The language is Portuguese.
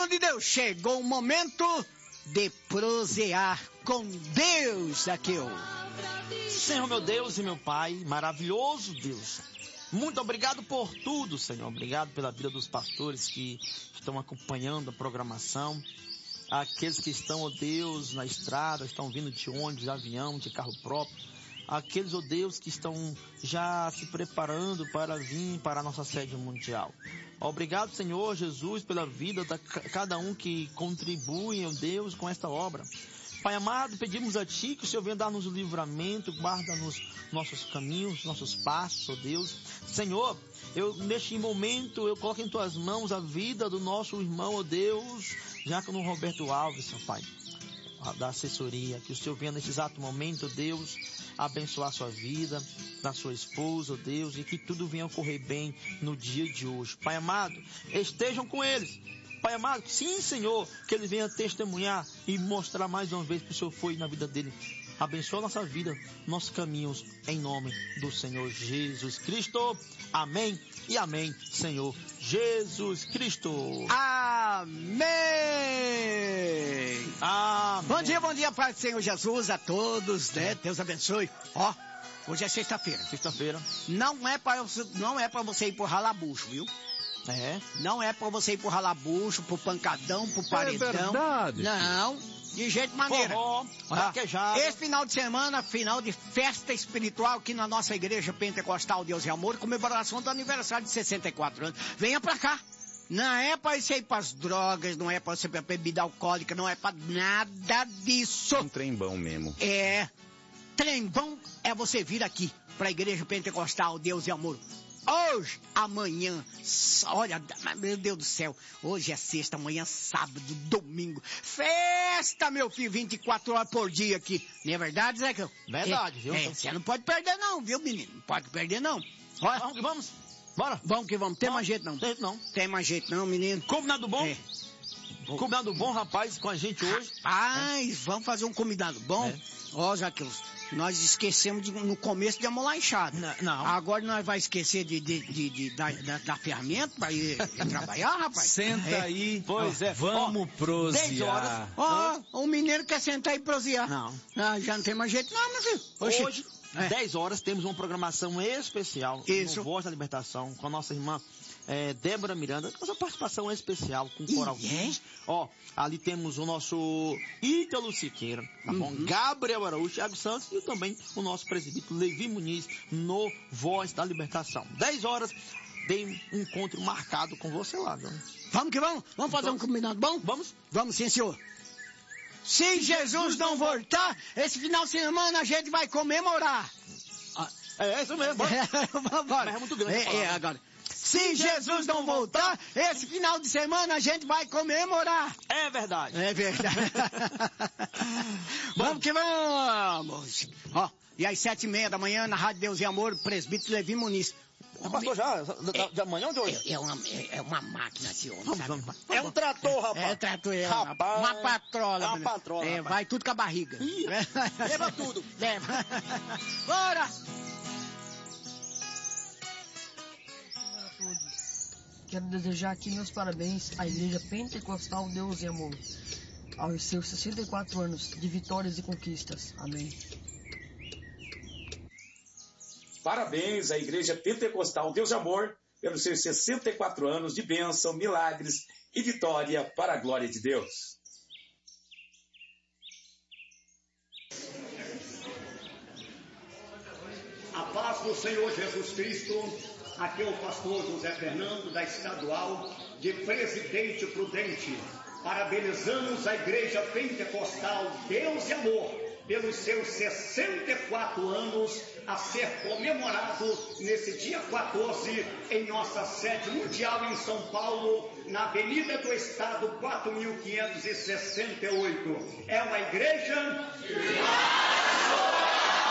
de Deus, chegou o momento de prosear com Deus, Zaqueu. Senhor, meu Deus e meu Pai, maravilhoso Deus, muito obrigado por tudo, Senhor. Obrigado pela vida dos pastores que estão acompanhando a programação, aqueles que estão, ó Deus, na estrada, estão vindo de ônibus, de avião, de carro próprio, aqueles, ó Deus, que estão já se preparando para vir para a nossa sede mundial. Obrigado, Senhor Jesus, pela vida de cada um que contribui, ó Deus, com esta obra. Pai amado, pedimos a Ti que o Senhor venha dar-nos o livramento, guarda-nos nossos caminhos, nossos passos, ó Deus. Senhor, neste momento, eu coloco em Tuas mãos a vida do nosso irmão, ó Deus, Diácono Roberto Alves, Senhor Pai, da assessoria. Que o Senhor venha nesse exato momento, ó Deus, abençoar a sua vida, da sua esposa, ó Deus, e que tudo venha ocorrer bem no dia de hoje. Pai amado, estejam com eles. Pai amado, sim, Senhor, que ele venha testemunhar e mostrar mais uma vez que o Senhor foi na vida dele. Abençoa a nossa vida, nossos caminhos, em nome do Senhor Jesus Cristo. Amém e amém, Senhor Jesus Cristo. Amém. Amém. Bom dia, Pai do Senhor Jesus, a todos, né? Deus abençoe. Ó, hoje é sexta-feira. Sexta-feira. Não é pra você ir pro ralabucho, viu? Não é pra você ir pro ralabucho, pro pancadão, pro paredão. É verdade. Não, de jeito maneira. Esse final de semana, final de festa espiritual aqui na nossa igreja pentecostal Deus e Amor, comemoração do aniversário de 64 anos. Venha pra cá. Não é pra você ir pras drogas, não é pra você ir pra bebida alcoólica, não é pra nada disso. Um trem bom mesmo. Trem bom é você vir aqui pra igreja pentecostal Deus e Amor. Hoje, amanhã, olha, meu Deus do céu, hoje é sexta, amanhã sábado, domingo, festa, meu filho, 24 horas por dia aqui, não é verdade, Zé? Verdade, viu? Você não pode perder não, viu, menino? Não pode perder não. Olha, vamos, bora. Vamos que vamos, tem mais jeito não. Tem mais jeito não, menino. Combinado bom? Combinado bom, rapaz, com a gente hoje. Vamos fazer um combinado bom. Ó, Zaqueu, nós esquecemos no começo de amolar enxada. Não. Agora nós vamos esquecer da ferramenta para ir trabalhar, rapaz. Senta aí. Pois é. Vamos prosear. 10 horas. O mineiro quer sentar e prosear. Não. Já não tem mais jeito não, meu filho. Hoje, 10 horas, temos uma programação especial. Isso. No Voz da Libertação, com a nossa irmã Débora Miranda, com essa participação especial com o Coral Kids. Ali temos o nosso Ítalo Siqueira, tá bom? Gabriel Araújo, Thiago Santos e também o nosso presbítero Levi Muniz no Voz da Libertação. 10 horas, tem um encontro marcado com você lá, viu? Vamos que vamos. Vamos fazer um combinado bom? Vamos? Vamos sim, senhor. Se Jesus não voltar, esse final de semana a gente vai comemorar. É isso mesmo. Mas é muito grande. Agora. Se Jesus não voltar, esse final de semana a gente vai comemorar. É verdade. É verdade. Vamos que vamos. E às 7:30 da manhã, na Rádio Deus e Amor, presbítero Levi Muniz. Passou já? De amanhã ou de hoje? É uma máquina, senhor. Vamos. É um trator, rapaz. É trator, rapaz. Uma patrola. É uma patrola. Vai tudo com a barriga. Leva tudo. Leva. Bora! Quero desejar aqui meus parabéns à Igreja Pentecostal Deus e Amor, aos seus 64 anos de vitórias e conquistas. Amém. Parabéns à Igreja Pentecostal Deus e Amor pelos seus 64 anos de bênção, milagres e vitória para a glória de Deus. A paz do Senhor Jesus Cristo. Aqui é o pastor José Fernando, da Estadual de Presidente Prudente. Parabenizamos a Igreja Pentecostal Deus e Amor pelos seus 64 anos a ser comemorado nesse dia 14 em nossa sede mundial em São Paulo, na Avenida do Estado 4568. É uma igreja...